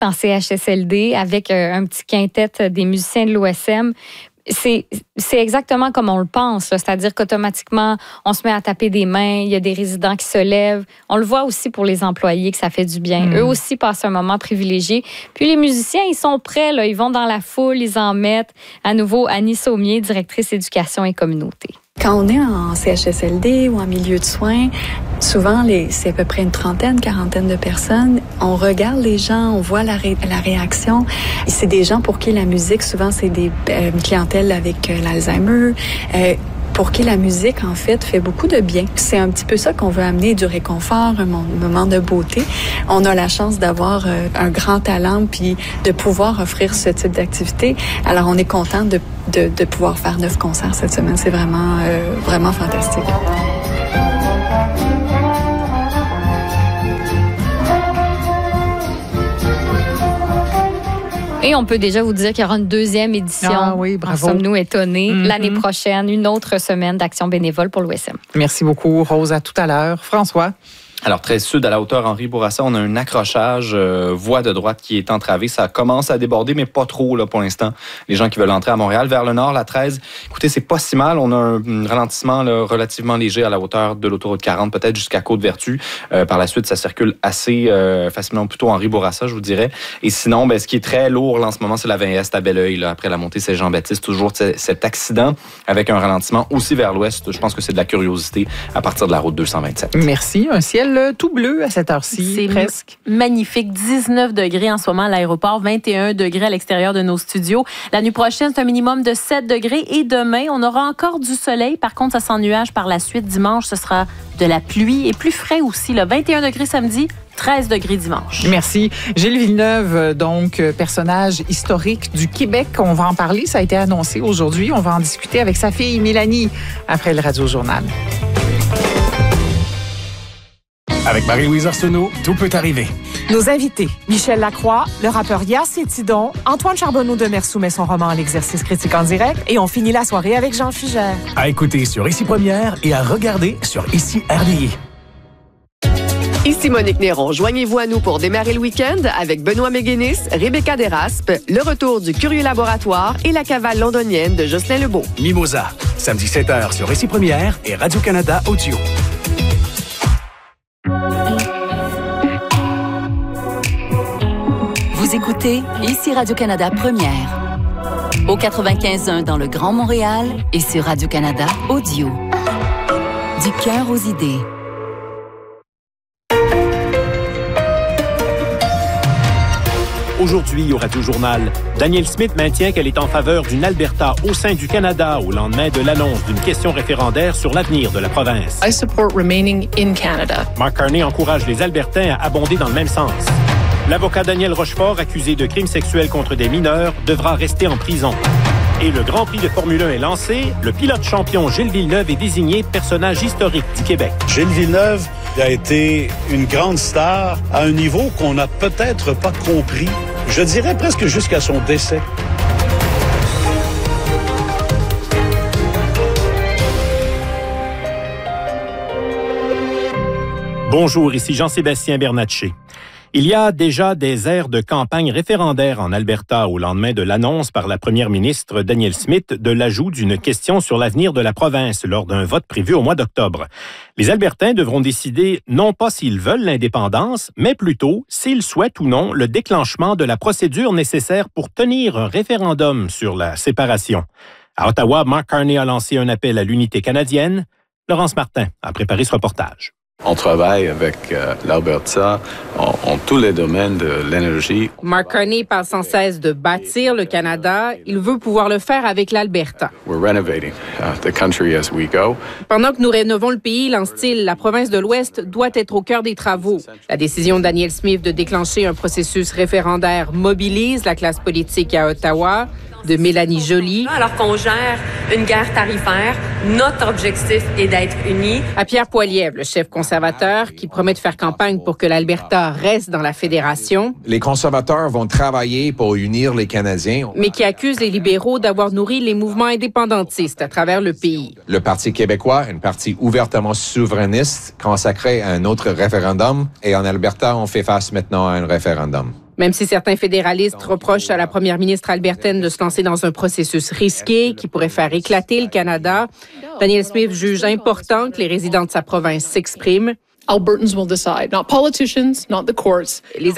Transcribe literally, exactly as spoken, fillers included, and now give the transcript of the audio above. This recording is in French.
en C H S L D avec euh, un petit quintet des musiciens de l'O S M. C'est, c'est exactement comme on le pense, là. C'est-à-dire qu'automatiquement, on se met à taper des mains, il y a des résidents qui se lèvent. On le voit aussi pour les employés que ça fait du bien. Mmh. Eux aussi passent un moment privilégié. Puis les musiciens, ils sont prêts, là. Ils vont dans la foule, ils en mettent. À nouveau, Annie Saumier, directrice éducation et communauté. Quand on est en C H S L D ou en milieu de soins, souvent, les, c'est à peu près une trentaine, quarantaine de personnes. On regarde les gens, on voit la, ré, la réaction. C'est des gens pour qui la musique, souvent, c'est des euh, une clientèle avec euh, l'Alzheimer, euh, pour qui la musique, en fait, fait beaucoup de bien. C'est un petit peu ça qu'on veut amener, du réconfort, un moment de beauté. On a la chance d'avoir euh, un grand talent puis de pouvoir offrir ce type d'activité. Alors, on est content de, de, de pouvoir faire neuf concerts cette semaine. C'est vraiment, euh, vraiment fantastique. Et on peut déjà vous dire qu'il y aura une deuxième édition. Ah oui, bravo. En sommes-nous étonnés. Mm-hmm. L'année prochaine, une autre semaine d'action bénévole pour l'O S M. Merci beaucoup, Rose. À tout à l'heure. François? Alors, très sud, à la hauteur Henri Bourassa, on a un accrochage euh, voie de droite qui est entravé. Ça commence à déborder, mais pas trop là pour l'instant. Les gens qui veulent entrer à Montréal, vers le nord, la treize, écoutez, c'est pas si mal. On a un, un ralentissement là, relativement léger à la hauteur de l'autoroute quarante, peut-être jusqu'à Côte-Vertu. Euh, par la suite, ça circule assez euh, facilement, plutôt Henri Bourassa, je vous dirais. Et sinon, ben, ce qui est très lourd là, en ce moment, c'est la vingt Est à Belleuil, là, après la montée Saint-Jean-Baptiste. Toujours t- cet accident avec un ralentissement aussi vers l'ouest. Je pense que c'est de la curiosité à partir de la route deux cent vingt-sept. Merci. Un ciel euh, tout bleu à cette heure-ci, c'est presque. Magnifique. dix-neuf degrés en ce moment à l'aéroport, vingt et un degrés à l'extérieur de nos studios. La nuit prochaine, c'est un minimum de sept degrés. Et demain, on aura encore du soleil. Par contre, ça s'ennuage par la suite. Dimanche, ce sera de la pluie et plus frais aussi. Là. vingt et un degrés samedi, treize degrés dimanche. Merci. Gilles Villeneuve, donc personnage historique du Québec. On va en parler. Ça a été annoncé aujourd'hui. On va en discuter avec sa fille Mélanie après le Radio Journal. Avec Marie-Louise Arsenault, tout peut arriver. Nos invités, Michel Lacroix, le rappeur Yacine Tidon, Antoine Charbonneau de Mersou met son roman L'exercice critique en direct et on finit la soirée avec Jean Fugère. À écouter sur Ici Première et à regarder sur Ici R D I. Ici Monique Néron. Joignez-vous à nous pour démarrer le week-end avec Benoît Méguénis, Rebecca Desraspes, le retour du Curieux Laboratoire et la cavale londonienne de Jocelyn Lebeau. Mimosa, samedi sept heures sur Ici Première et Radio-Canada Audio. Vous écoutez Ici Radio-Canada Première. Au quatre-vingt-quinze un dans le Grand Montréal et sur Radio-Canada Audio. Du cœur aux idées. Aujourd'hui, au Radio-Journal, Danielle Smith maintient qu'elle est en faveur d'une Alberta au sein du Canada au lendemain de l'annonce d'une question référendaire sur l'avenir de la province. I support remaining in Canada. Mark Carney encourage les Albertains à abonder dans le même sens. L'avocat Daniel Rochefort, accusé de crimes sexuels contre des mineurs, devra rester en prison. Et le Grand Prix de Formule un est lancé. Le pilote champion Gilles Villeneuve est désigné personnage historique du Québec. Gilles Villeneuve a été une grande star à un niveau qu'on n'a peut-être pas compris. Je dirais presque jusqu'à son décès. Bonjour, ici Jean-Sébastien Bernatchez. Il y a déjà des aires de campagne référendaire en Alberta au lendemain de l'annonce par la première ministre Danielle Smith de l'ajout d'une question sur l'avenir de la province lors d'un vote prévu au mois d'octobre. Les Albertains devront décider non pas s'ils veulent l'indépendance, mais plutôt s'ils souhaitent ou non le déclenchement de la procédure nécessaire pour tenir un référendum sur la séparation. À Ottawa, Mark Carney a lancé un appel à l'unité canadienne. Laurence Martin a préparé ce reportage. On travaille avec euh, l'Alberta en, en tous les domaines de l'énergie. Mark Carney parle sans cesse de bâtir le Canada. Il veut pouvoir le faire avec l'Alberta. We're renovating uh, the country as we go. Pendant que nous rénovons le pays, lance-t-il, la province de l'Ouest doit être au cœur des travaux. La décision de Danielle Smith de déclencher un processus référendaire mobilise la classe politique à Ottawa. De Mélanie Joly. Alors qu'on gère une guerre tarifaire, notre objectif est d'être unis. À Pierre Poilievre, le chef conservateur, qui promet de faire campagne pour que l'Alberta reste dans la fédération. Les conservateurs vont travailler pour unir les Canadiens. Mais qui accuse les libéraux d'avoir nourri les mouvements indépendantistes à travers le pays. Le Parti québécois, un parti ouvertement souverainiste, consacré à un autre référendum. Et en Alberta, on fait face maintenant à un référendum. Même si certains fédéralistes reprochent à la première ministre albertaine de se lancer dans un processus risqué qui pourrait faire éclater le Canada, Danielle Smith juge important que les résidents de sa province s'expriment. Albertans will decide, not politicians, not the courts. Les